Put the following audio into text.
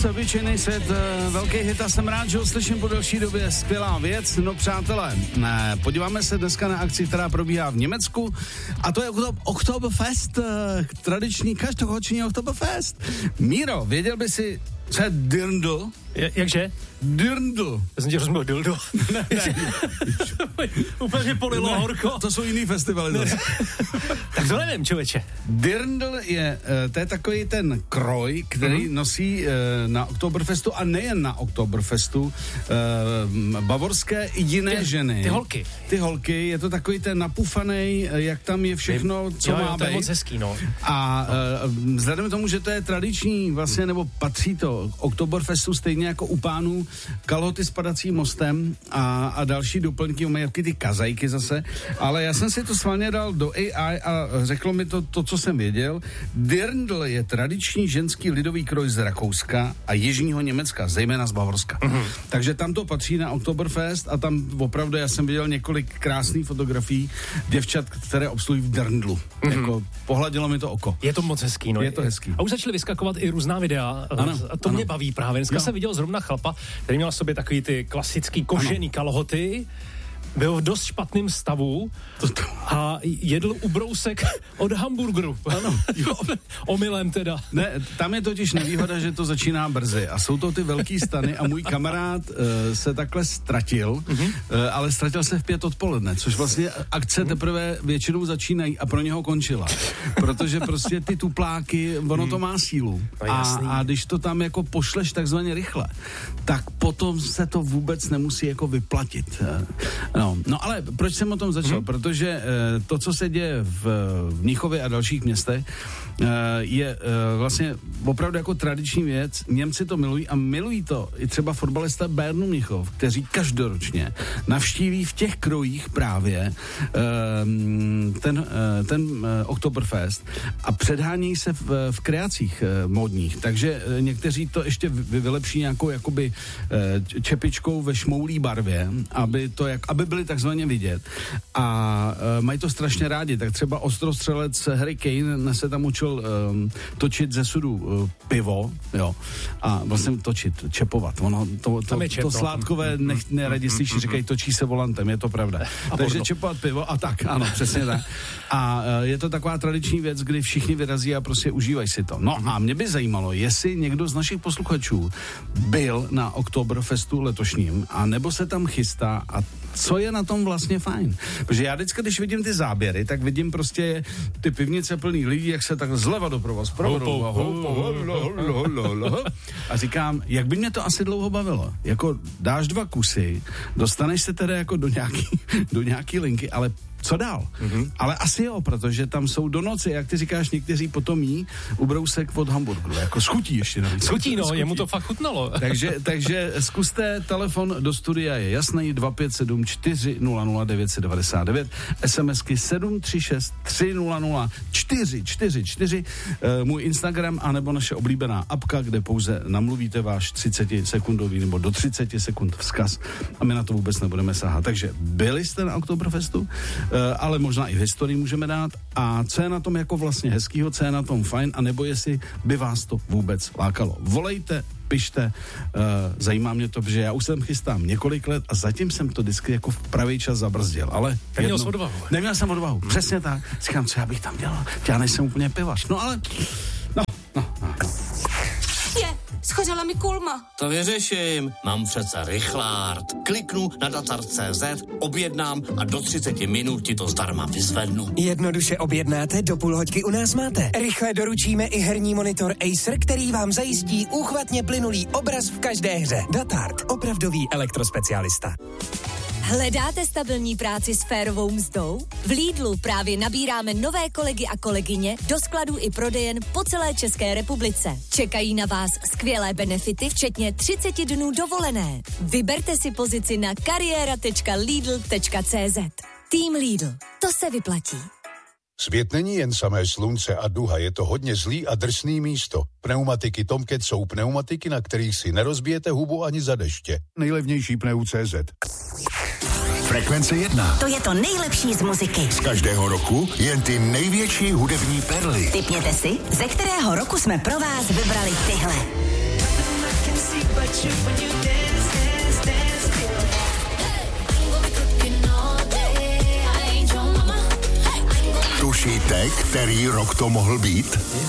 Beatles, Obyčejný svět, velký hit a jsem rád, že ho slyším po delší době, skvělá věc. No přátelé, podíváme se dneska na akci, která probíhá v Německu a to je Oktoberfest, tradiční každoroční Oktoberfest. Míro, věděl by si, co je Dirndl? Jakže? Dirndl. Já jsem tě rozuměl dildo. Ne. Úplně polilo horko. To jsou jiný festivaly zase. Tak to nevím, člověče. Dirndl to je takový ten kroj, který nosí na Oktoberfestu a nejen na Oktoberfestu bavorské i jiné ženy. Ty holky, je to takový ten napufanej, jak tam je všechno, co má být. To je moc hezký, no. A vzhledem k tomu, že to je tradiční vlastně, nebo patří to Oktoberfestu stejně jako u pánů kalhoty s padacím mostem a další doplňky, mají ty kazajky zase, ale já jsem si to svalně dal do AI a řeklo mi to, co jsem věděl. Dirndl je tradiční ženský lidový kroj z Rakouska a jižního Německa, zejména z Bavorska. Takže tam to patří na Oktoberfest a tam opravdu já jsem viděl několik krásných fotografií děvčat, které obsluhují v Dirndlu. Jako pohladilo mi to oko. Je to moc hezký, no. Je to hezký. A už začaly vyskakovat i různá videa. A to mě baví právě. Dneska jsem viděl zrovna chlapa, který měl v sobě takový ty klasický kožený kalhoty, byl v dost špatném stavu a jedl ubrousek od hamburgeru. Ano. Omylem teda. Ne, tam je totiž nevýhoda, že to začíná brzy a jsou to ty velký stany a můj kamarád se takhle ztratil, ale ztratil se v 5 odpoledne, což vlastně akce teprve většinou začínají a pro něho končila. Protože prostě ty tupláky, ono to má sílu. A když to tam jako pošleš takzvaně rychle, tak potom se to vůbec nemusí jako vyplatit. No ale proč jsem o tom začal? Protože to, co se děje v Mnichově a dalších městech, je vlastně opravdu jako tradiční věc. Němci to milují a milují to i třeba fotbalista Bayernu Mnichov, kteří každoročně navštíví v těch krojích právě ten Oktoberfest a předhánějí se v kreacích módních. Takže někteří to ještě vylepší nějakou jakoby čepičkou ve šmoulí barvě, aby byli takzvaně vidět. A mají to strašně rádi. Tak třeba ostrostřelec Harry Kane se tam učil točit ze sudu pivo, jo, a vlastně čepovat. Ono, to sládkové neradi slyší, říkají, točí se volantem, je to pravda. Takže čepovat pivo a tak, ano, přesně tak. A je to taková tradiční věc, kdy všichni vyrazí a prostě užívají si to. No a mě by zajímalo, jestli někdo z našich posluchačů byl na Oktoberfestu letošním, a nebo se tam chystá a co je na tom vlastně fajn. Protože já vždycky, když vidím ty záběry, tak vidím prostě ty pivnice plný lidí, jak se tak zleva doprava zprovodou a říkám, jak by mě to asi dlouho bavilo. Jako dáš 2 kusy, dostaneš se teda jako do nějaký linky, ale co dál? Ale asi jo, protože tam jsou do noci, jak ty říkáš, někteří potom jí ubrousek od hamburgeru, jako schutí ještě. Schutí, jemu to fakt chutnalo. takže zkuste, telefon do studia je jasný, 257 400 999, SMSky 736 300 444, můj Instagram, anebo naše oblíbená apka, kde pouze namluvíte váš 30-sekundový nebo do 30 sekund vzkaz a my na to vůbec nebudeme sahat. Takže byli jste na Oktoberfestu, ale možná i v historii můžeme dát. A co je na tom jako vlastně hezkýho, co je na tom fajn, a nebo jestli by vás to vůbec lákalo. Volejte, pište, zajímá mě to, protože já už jsem chystám několik let a zatím jsem to vždycky jako v pravý čas zabrzdil, ale... Neměl jsem odvahu, přesně tak. Říkám, co já bych tam dělal? Já nejsem úplně pivař. No ale... No. Schořela mi kulma. To vyřeším. Mám přece rychlárt. Kliknu na datar.cz, objednám a do 30 minut ti to zdarma vyzvednu. Jednoduše objednáte, do půl hoďky u nás máte. Rychle doručíme i herní monitor Acer, který vám zajistí úchvatně plynulý obraz v každé hře. Datart, opravdový elektrospecialista. Hledáte stabilní práci s férovou mzdou? V Lidlu právě nabíráme nové kolegy a kolegyně do skladů i prodejen po celé České republice. Čekají na vás skvělé benefity, včetně 30 dnů dovolené. Vyberte si pozici na kariéra.lidl.cz. Tým Lidl. To se vyplatí. Svět není jen samé slunce a duha, je to hodně zlý a drsný místo. Pneumatiky Tomcat jsou pneumatiky, na kterých si nerozbijete hubu ani za deště. Nejlevnější pneu.cz. Frekvence 1. To je to nejlepší z muziky. Z každého roku jen ty největší hudební perly. Tipněte si, ze kterého roku jsme pro vás vybrali tyhle. Tušíte, který rok to mohl být?